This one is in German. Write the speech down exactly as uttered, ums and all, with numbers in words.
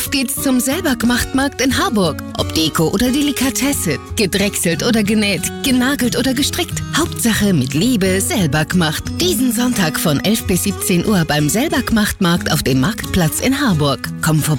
Auf geht's zum Selbergemacht-Markt in Harburg. Ob Deko oder Delikatesse, gedrechselt oder genäht, genagelt oder gestrickt. Hauptsache mit Liebe selber gemacht. Diesen Sonntag von elf bis siebzehn Uhr beim Selbergemacht-Markt auf dem Marktplatz in Harburg. Komm vorbei.